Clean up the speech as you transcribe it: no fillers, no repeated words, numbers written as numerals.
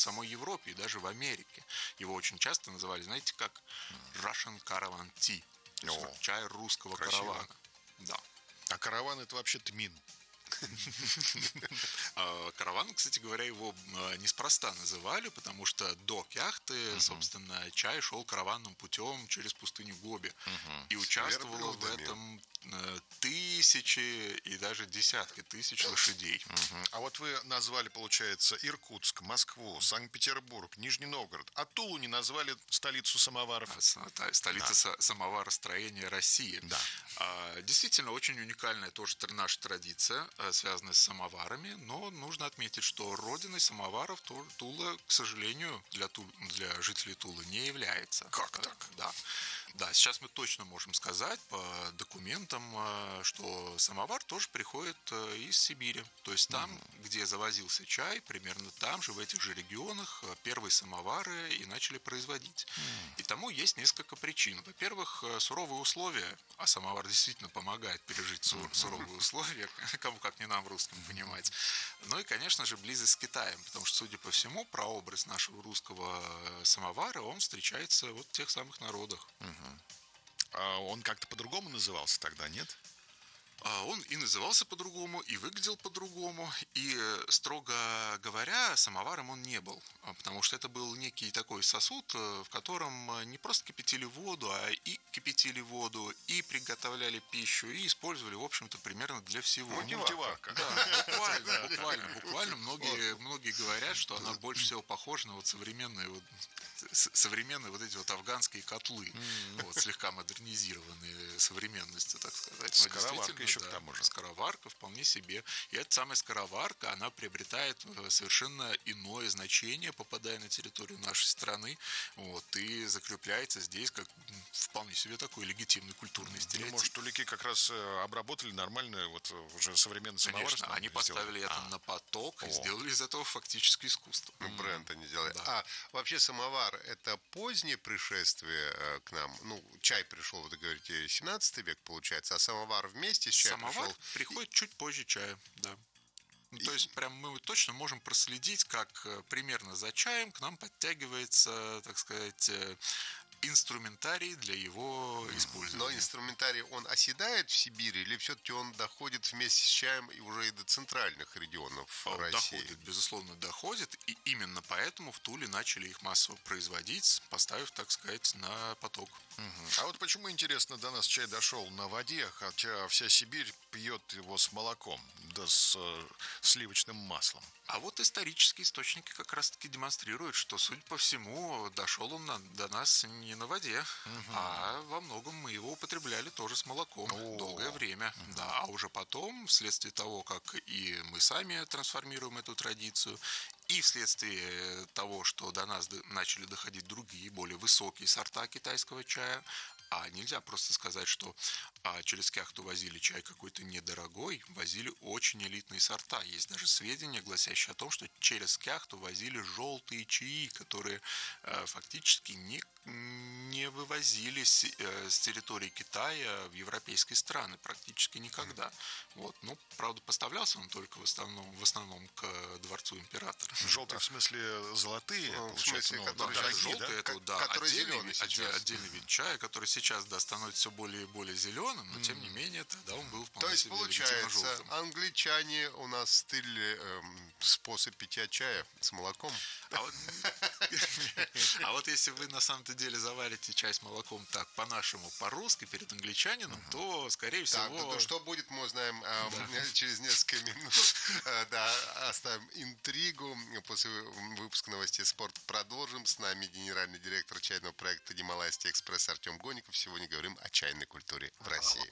самой Европе и даже в Америке. Его очень часто называли, знаете, как Russian Caravan Tea, то есть как чай русского каравана. Да. А караван — это вообще тмин. Караван, кстати говоря, его неспроста называли, потому что до Кяхты, собственно, чай шел караванным путем через пустыню Гоби. И участвовало в этом тысячи и даже десятки тысяч лошадей. А вот вы назвали, получается, Иркутск, Москву, Санкт-Петербург, Нижний Новгород. А Тулу не назвали столицу самоваров? Столица самоваростроения России. Да. Действительно, очень уникальная тоже наша традиция, связанная с самоварами, но нужно отметить, что родиной самоваров Тула, к сожалению, для жителей Тулы не является. Как так? Да, сейчас мы точно можем сказать по документам, что самовар тоже приходит из Сибири. То есть там, где завозился чай, примерно там же, в этих же регионах, первые самовары и начали производить. И тому есть несколько причин. Во-первых, суровые условия, а самовар действительно помогает пережить суровые условия, кому как не нам, русским, понимать. Ну и, конечно же, близость с Китаем, потому что, судя по всему, прообраз нашего русского самовара, он встречается вот в тех самых народах. А он как-то по-другому назывался тогда, нет? Он и назывался по-другому, и выглядел по-другому, и, строго говоря, самоваром он не был, потому что это был некий такой сосуд, в котором не просто кипятили воду, а и кипятили воду, и приготовляли пищу, и использовали, в общем-то, примерно для всего. Мультиварка. Да, буквально. Многие говорят, что она больше всего похожа на вот современные вот эти вот афганские котлы, вот, слегка модернизированные современностью, так сказать. Скороварка еще к тому же. Скороварка вполне себе. И эта самая скороварка, она приобретает совершенно иное значение, попадая на территорию нашей страны, вот, и закрепляется здесь как вполне себе такой легитимный культурный стереотип. Может, улики как раз обработали нормально, вот уже современный самовар. Конечно, они поставили это на поток и сделали из этого фактически искусство. Бренд они сделали. Да. А вообще самовар — это позднее пришествие к нам? Ну, чай пришел, вы говорите, 17 век, получается, а самовар вместе с чаем Самовар приходит чуть позже чая, да. То есть прям мы точно можем проследить, как примерно за чаем к нам подтягивается, так сказать, инструментарий для его использования. Но инструментарий, он оседает в Сибири, или все-таки он доходит вместе с чаем и уже и до центральных регионов России? Доходит, безусловно, доходит. И именно поэтому в Туле начали их массово производить, поставив, так сказать, на поток. А вот почему, интересно, до нас чай дошел на воде, хотя вся Сибирь пьет его с молоком, да с сливочным маслом? А вот исторические источники как раз-таки демонстрируют, что, судя по всему, дошел он до нас не на воде, а во многом мы его употребляли тоже с молоком долгое время. Да, а уже потом, вследствие того, как и мы сами трансформируем эту традицию, и вследствие того, что до нас начали доходить другие, более высокие сорта китайского чая, а нельзя просто сказать, что через Кяхту возили чай какой-то недорогой, возили очень элитные сорта. Есть даже сведения, гласящие о том, что через Кяхту возили желтые чаи, которые фактически не вывозились с территории Китая в европейские страны практически никогда. Вот. Ну, правда, поставлялся он только в основном к дворцу императора. Желтые, в смысле, золотые, получается? Которые желтые, это отдельный вид чая, который сейчас становится все более и более зеленым, но тем не менее тогда он был вполне себе легитимно желтым. То есть, получается, англичане у нас стыль способ питья чая с молоком. А вот если вы на самом-то деле заварите чай с молоком так по-нашему, по-русски, перед англичанином, то, скорее всего... Так, что будет, мы узнаем через несколько минут. Да, оставим интригу. После выпуска новостей «Спорт» продолжим. С нами генеральный директор чайного проекта «Гималайский экспресс» Артем Гонников. Сегодня говорим о чайной культуре в России.